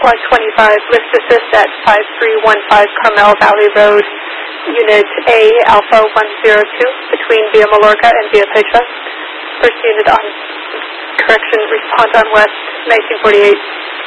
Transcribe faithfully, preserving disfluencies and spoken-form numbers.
one twenty-five, lift assist at five three one five Carmel Valley Road, Unit A, Alpha one zero two, between Via Mallorca and Via Petra. First unit on, correction, respond on West, nineteen forty-eight.